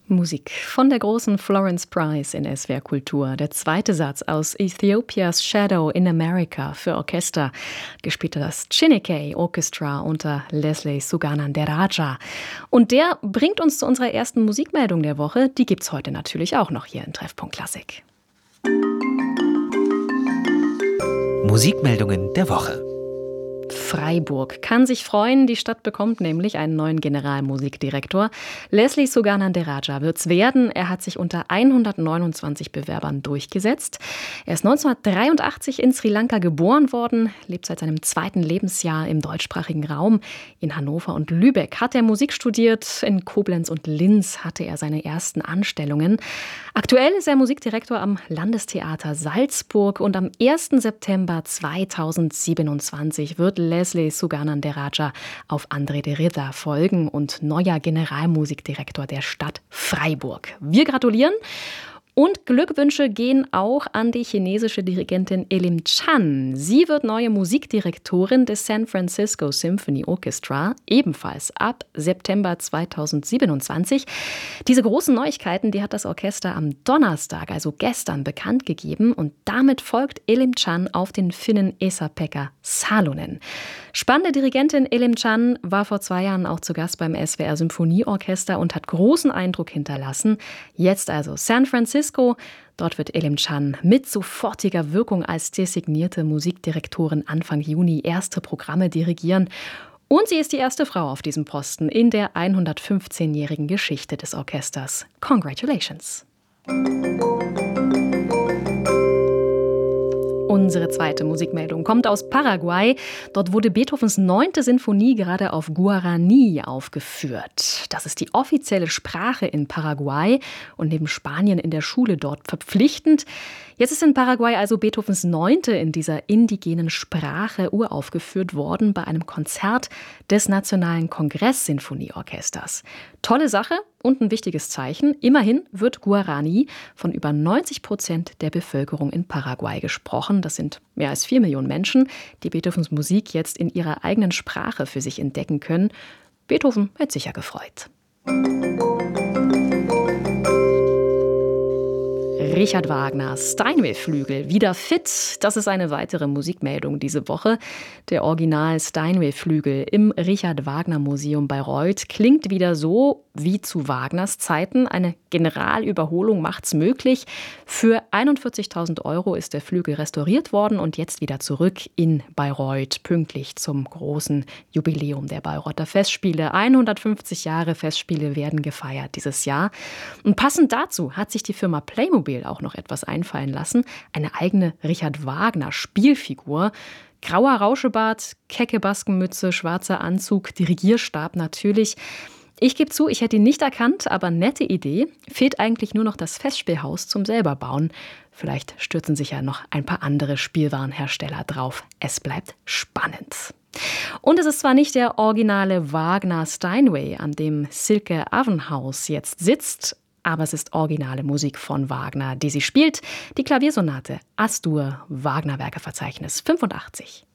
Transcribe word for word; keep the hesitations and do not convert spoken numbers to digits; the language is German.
Musik von der großen Florence Price in S W R Kultur. Der zweite Satz aus Ethiopia's Shadow in America für Orchester, gespielt das Chineke Orchestra unter Leslie Sugananderaja. Und der bringt uns zu unserer ersten Musikmeldung der Woche. Die gibt's heute natürlich auch noch hier in Treffpunkt Klassik. Musikmeldungen der Woche. Freiburg kann sich freuen, die Stadt bekommt nämlich einen neuen Generalmusikdirektor. Leslie Sugananderaja wird's werden. Er hat sich unter hundertneunundzwanzig Bewerbern durchgesetzt. Er ist neunzehnhundertdreiundachtzig in Sri Lanka geboren worden, lebt seit seinem zweiten Lebensjahr im deutschsprachigen Raum. In Hannover und Lübeck hat er Musik studiert. In Koblenz und Linz hatte er seine ersten Anstellungen. Aktuell ist er Musikdirektor am Landestheater Salzburg und am ersten September zweitausendsiebenundzwanzig wird Leslie Sugananderaja auf André de Rida folgen und neuer Generalmusikdirektor der Stadt Freiburg. Wir gratulieren. Und Glückwünsche gehen auch an die chinesische Dirigentin Elim Chan. Sie wird neue Musikdirektorin des San Francisco Symphony Orchestra, ebenfalls ab September zweitausendsiebenundzwanzig. Diese großen Neuigkeiten, die hat das Orchester am Donnerstag, also gestern, bekannt gegeben. Und damit folgt Elim Chan auf den Finnen Esa-Pekka Salonen. Spannende Dirigentin Elim Chan war vor zwei Jahren auch zu Gast beim S W R Symphonieorchester und hat großen Eindruck hinterlassen. Jetzt also San Francisco. Dort wird Elim Chan mit sofortiger Wirkung als designierte Musikdirektorin Anfang Juni erste Programme dirigieren. Und sie ist die erste Frau auf diesem Posten in der hundertfünfzehnjährigen Geschichte des Orchesters. Congratulations! Unsere zweite Musikmeldung kommt aus Paraguay. Dort wurde Beethovens neunte Sinfonie gerade auf Guarani aufgeführt. Das ist die offizielle Sprache in Paraguay und neben Spanien in der Schule dort verpflichtend. Jetzt ist in Paraguay also Beethovens neunte in dieser indigenen Sprache uraufgeführt worden bei einem Konzert des Nationalen Kongress-Sinfonieorchesters. Tolle Sache und ein wichtiges Zeichen. Immerhin wird Guarani von über neunzig Prozent der Bevölkerung in Paraguay gesprochen. Das sind mehr als vier Millionen Menschen, die Beethovens Musik jetzt in ihrer eigenen Sprache für sich entdecken können. Beethoven hat sicher gefreut. Richard Wagner, Steinway-Flügel, wieder fit. Das ist eine weitere Musikmeldung diese Woche. Der Original-Steinway-Flügel im Richard-Wagner-Museum Bayreuth klingt wieder so wie zu Wagners Zeiten. Eine Generalüberholung macht's möglich. Für einundvierzigtausend Euro ist der Flügel restauriert worden und jetzt wieder zurück in Bayreuth, pünktlich zum großen Jubiläum der Bayreuther Festspiele. hundertfünfzig Jahre Festspiele werden gefeiert dieses Jahr. Und passend dazu hat sich die Firma Playmobil auch noch etwas einfallen lassen. Eine eigene Richard Wagner Spielfigur. Grauer Rauschebart, kecke Baskenmütze, schwarzer Anzug, Dirigierstab natürlich. Ich gebe zu, ich hätte ihn nicht erkannt, aber nette Idee. Fehlt eigentlich nur noch das Festspielhaus zum selber bauen. Vielleicht stürzen sich ja noch ein paar andere Spielwarenhersteller drauf. Es bleibt spannend. Und es ist zwar nicht der originale Wagner Steinway, an dem Silke Avenhaus jetzt sitzt, aber es ist originale Musik von Wagner, die sie spielt. Die Klaviersonate As-Dur, Wagner-Werkeverzeichnis fünfundachtzig.